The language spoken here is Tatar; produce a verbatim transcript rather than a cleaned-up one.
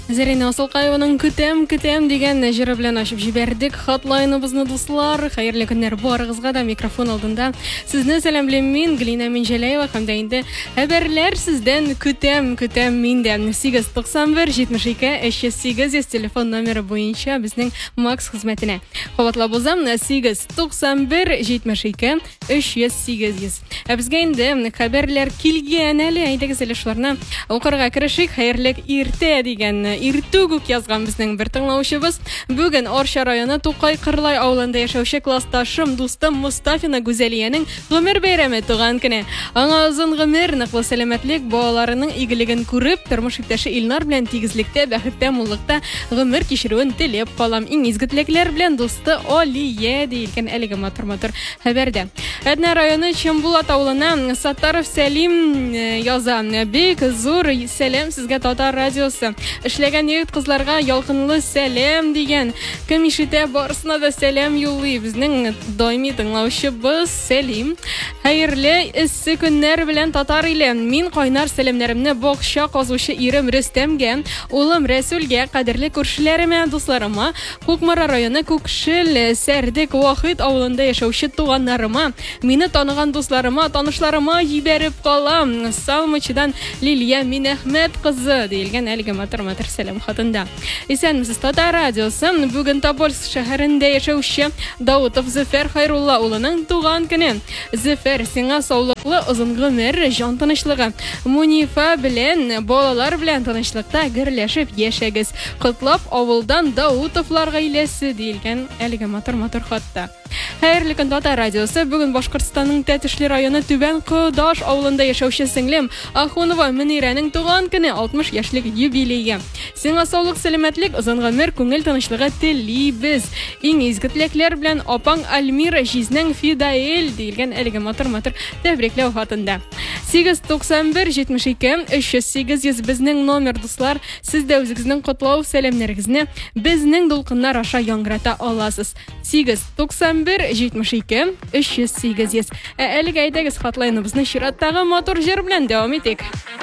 Зәрина Асылкаеваның көтәм, көтәм дигән җыры белән ачып җибәрдек. Хатлайныбызны дуслар, хәерле көннәр барыгызга да микрофон алдында. Сезне сәламлыйм мин, Глина Минҗәләева, һәм дә инде хәбәрләр сездән көтәм, көтәм мин дә. сигез туксан бер җитмеш ике өч йөз сигез телефон номеры буенча безнең Макс хезмәтенә. Кабатлап узам, сигез туксан бер җитмеш ике өч йөз сигез. Ә безгә инде хәбәрләр килгән әле, әйдәгез әле шуларны укырга керешик. Хәерле иртә дигән иртүгүк язган безнең бер тыңлаучыбыз. Бүген Арча районы Тукай Кырлай авылында яшәүче классташым, дустым Мустафина Гүзәлиянең гомер бәйрәме туган көне. Аңа озын гомер, ныклы сәламәтлек, балаларының игелеген күреп, тормыш иптәше Илнар белән тигезлектә, бәхеттә, муллыкта гомер кичерүен теләп калам. Иң изге теләкләр белән дусты Алия дигән әлеге матур-матур хәбәрдә. Әднә районы Чембулат авылына Саттаров Сәлим яза. Бик зур сәлам сезгә Татар радиосы. Эшләгән егет кызларга ялкынлы сәлам дигән. Кем ишетә, барысына да сәлам юллый. Безнең даими тыңлаучыбыз Сәлим. Хәерле эссе көннәр белән Татар иле. Мин кайнар сәламнәремне бакча казучы ирем Рөстәмгә, улым Рәсүлгә, кадерле күршеләремә, дусларыма, Кукмара районы Күкшел Сәрдек Вахит авылында яшәүче туганнарыма, мине таныган дусларыма, танышларыма җибәреп калам. Салмычыдан Лилия Минәхмәт кызы диелгән әлеге матур-матур сәлам хатында. Исәнмесез, Татар радиосы. Бүген Тобольск шәһәрендә яшәүче Даутов Зөфәр Хайрулла улының туган көне. Зөфәр, сиңа саулыклы озын гомер, җан тынычлыгы. Мунифа белән, балалар белән тынычлыкта гөрләшеп яшәгез. Котлап авылдан Даутовлар гаиләсе диелгән әлеге матур-матур хатта. Хәерле көн, Татар радиосы. Бүген Башкортстанның Тәтешле районы Түбән Кудаш авылында яшәүче сеңлем Ахунова Мөнирәнең туган көне, алтмыш яшьлек юбилейы. Сиңа саулык, сәламәтлек, озын гомер, күңел тынычлыгы телибез. Иң изге теләкләр белән апаң Альмира Жизнең Фидаил диелгән әлеге матур-матур тәбрикләү хатында. сигез туксан бер җитмеш ике өч йөз сигез безнең номер, дуслар. Сез дә үзегезнең котлау сәламнәрегезне безнең дулкыннар аша яңгырата аласыз. сигез туксан бер җитмеш ике өч йөз сигез. Ә әлегә әйдәгез хатлайныбызны чираттагы матур җыр белән дәвам итик.